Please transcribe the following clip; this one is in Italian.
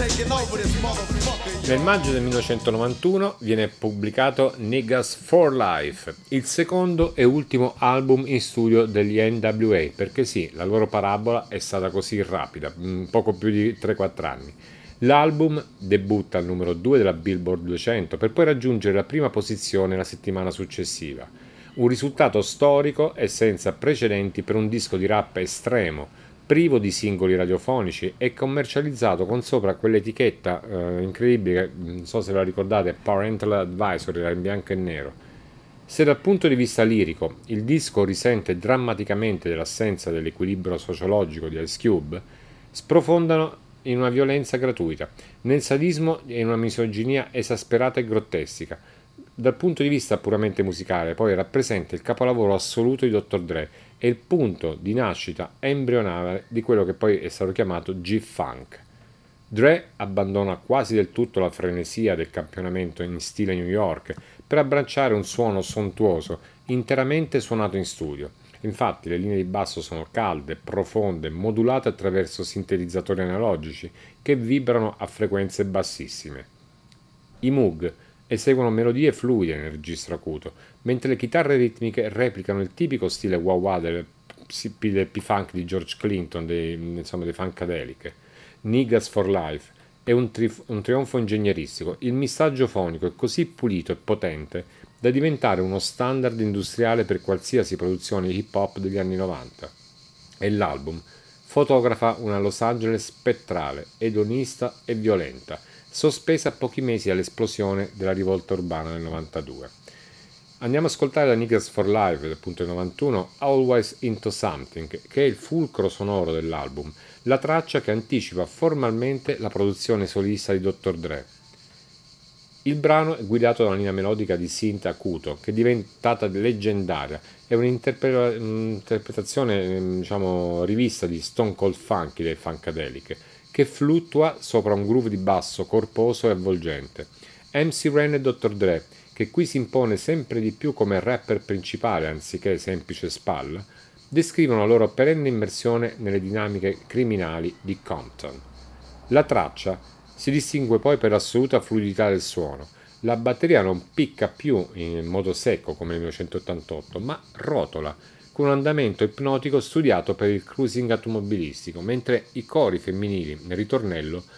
Nel maggio del 1991 viene pubblicato Niggas for Life, il secondo e ultimo album in studio degli NWA, perché sì, la loro parabola è stata così rapida, poco più di 3-4 anni. L'album debutta al numero 2 della Billboard 200 per poi raggiungere la prima posizione la settimana successiva. Un risultato storico e senza precedenti per un disco di rap estremo, privo di singoli radiofonici e commercializzato con sopra quell'etichetta incredibile, non so se la ricordate, Parental Advisory, era in bianco e nero. Se dal punto di vista lirico il disco risente drammaticamente dell'assenza dell'equilibrio sociologico di Ice Cube, sprofondano in una violenza gratuita, nel sadismo e in una misoginia esasperata e grottesca. Dal punto di vista puramente musicale, poi rappresenta il capolavoro assoluto di Dr. Dre e il punto di nascita embrionale di quello che poi è stato chiamato G-Funk. Dre abbandona quasi del tutto la frenesia del campionamento in stile New York per abbracciare un suono sontuoso, interamente suonato in studio. Infatti le linee di basso sono calde, profonde, modulate attraverso sintetizzatori analogici che vibrano a frequenze bassissime. I Moog eseguono melodie fluide nel registro acuto, mentre le chitarre ritmiche replicano il tipico stile wah-wah del P-Funk di George Clinton, dei Funkadelic. Niggas for Life è un trionfo ingegneristico. Il missaggio fonico è così pulito e potente da diventare uno standard industriale per qualsiasi produzione hip hop degli anni 90. E l'album fotografa una Los Angeles spettrale, edonista e violenta, sospesa a pochi mesi dall'esplosione della rivolta urbana del 92. Andiamo ad ascoltare da Niggas for Life del punto 91 Always Into Something, che è il fulcro sonoro dell'album, la traccia che anticipa formalmente la produzione solista di Dr. Dre. Il brano è guidato da una linea melodica di synth acuto che è diventata leggendaria, è un'interpretazione rivista di Stone Cold Funky dei Funkadelic, che fluttua sopra un groove di basso corposo e avvolgente. MC Ren e Dr. Dre, che qui si impone sempre di più come rapper principale anziché semplice spalla, descrivono la loro perenne immersione nelle dinamiche criminali di Compton. La traccia si distingue poi per l'assoluta fluidità del suono. La batteria non picca più in modo secco come nel 1988, ma rotola, con un andamento ipnotico studiato per il cruising automobilistico, mentre i cori femminili nel ritornello